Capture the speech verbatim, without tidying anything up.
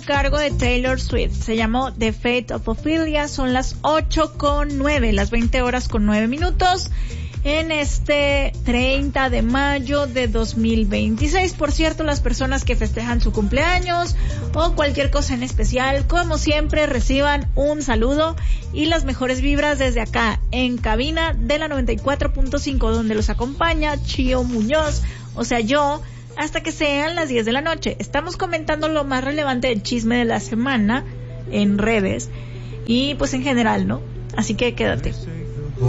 cargo de Taylor Swift. Se llamó The Fate of Ophelia. Son las ocho con nueve, las veinte horas con nueve minutos. En este treinta de mayo de dos mil veintiséis. Por cierto, las personas que festejan su cumpleaños o cualquier cosa en especial, como siempre, reciban un saludo y las mejores vibras desde acá, en cabina de la noventa y cuatro punto cinco, donde los acompaña Chío Muñoz, o sea yo, hasta que sean las diez de la noche. Estamos comentando lo más relevante del chisme de la semana en redes y pues en general, ¿no? Así que quédate.